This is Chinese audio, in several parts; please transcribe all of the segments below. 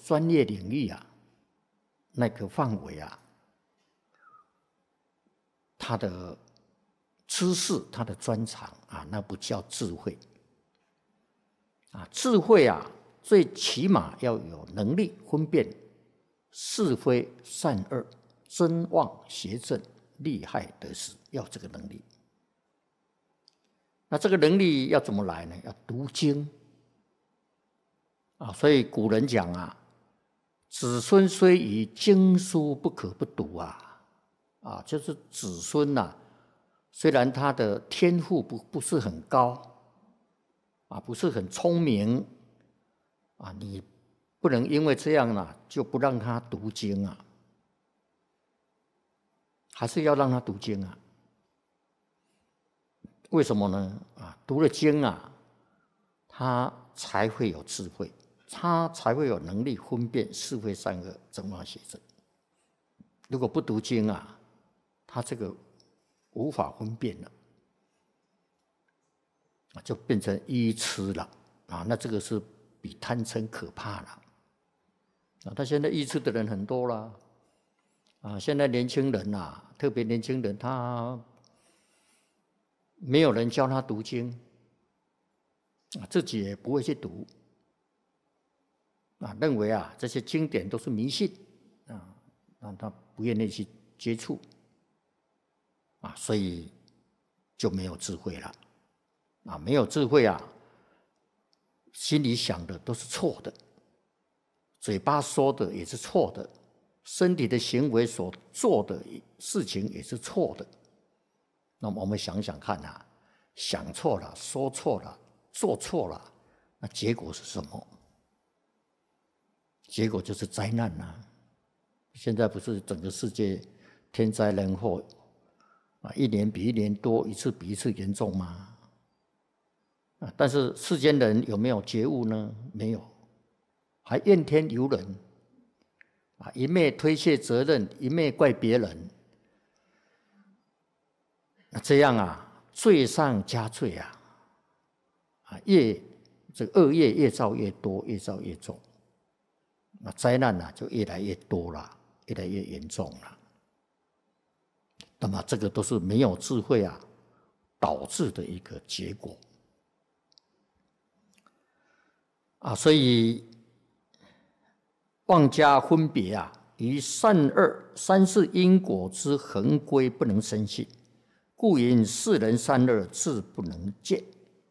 专业领域啊，那个范围啊，他的知识、他的专长啊，那不叫智慧啊。智慧啊，最起码要有能力分辨是非善恶、真妄邪正、利害得失，要这个能力。那这个能力要怎么来呢？要读经啊。所以古人讲啊，子孙虽愚，经书不可不读啊。啊，就是子孙呐，虽然他的天赋不是很高啊，不是很聪明啊，你不能因为这样呢，就不让他读经啊，还是要让他读经啊。为什么呢？啊，读了经啊，他才会有智慧，他才会有能力分辨是非善恶、真妄邪正。如果不读经啊，他这个无法分辨了，就变成愚痴了啊。那这个是比贪嗔可怕了啊。他现在愚痴的人很多了啊。现在年轻人啊，特别年轻人，他没有人教他读经啊，自己也不会去读啊，认为啊这些经典都是迷信啊，让他不愿意去接触啊，所以就没有智慧了啊。没有智慧啊，心里想的都是错的，嘴巴说的也是错的，身体的行为所做的事情也是错的。那么我们想想看啊，想错了，说错了，做错了，那结果是什么？结果就是灾难啊。现在不是整个世界天灾人祸啊，一年比一年多，一次比一次严重吗？啊，但是世间人有没有觉悟呢？没有，还怨天尤人啊，一昧推卸责任，一昧怪别人。那这样啊，罪上加罪啊，啊，这个恶业越造越多，越造越重，那灾难啊就越来越多了，越来越严重了。那么这个都是没有智慧啊导致的一个结果啊。所以妄加分别啊，于善恶三世因果之恒规不能生信，故云世人善恶自不能见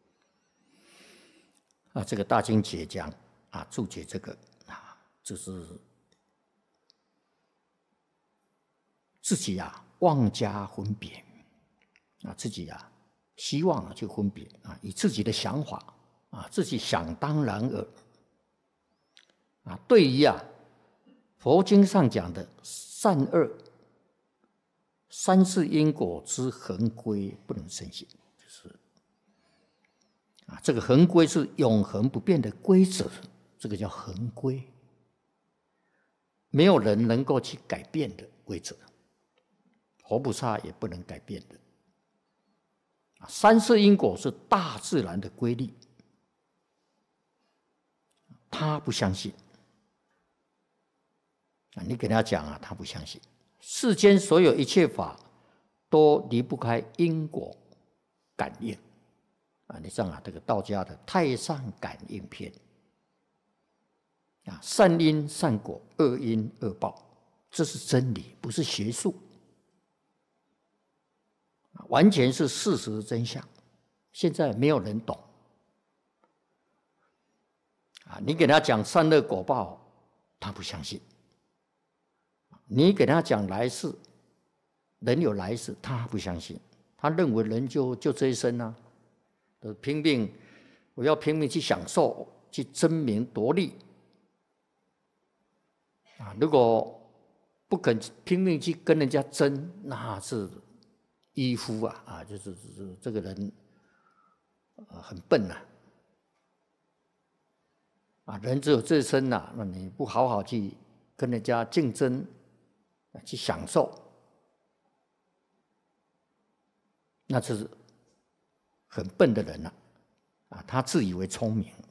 啊。这个大经解讲啊，注解这个啊，就是自己啊妄加分别啊，自己啊希望去分别啊，以自己的想法啊，自己想当然尔啊。对于啊佛经上讲的善恶三世因果之恒规不能生信，就是啊，这个恒规是永恒不变的规则，这个叫恒规，没有人能够去改变的规则，佛菩萨也不能改变的。三世因果是大自然的规律，他不相信啊，你给他讲啊，他不相信。世间所有一切法都离不开因果感应啊。你像啊，这个道家的《太上感应篇》啊，善因善果，恶因恶报，这是真理，不是学术，完全是事实真相。现在没有人懂啊，你给他讲善恶果报，他不相信。你给他讲来世，人有来世，他不相信，他认为人就这一生啊，都拼命，我要拼命去享受，去争名夺利啊！如果不肯拼命去跟人家争，那是迂夫啊！就是这个人很笨啊！人只有这一生啊，那你不好好去跟人家竞争，去享受，那是很笨的人啊！他自以为聪明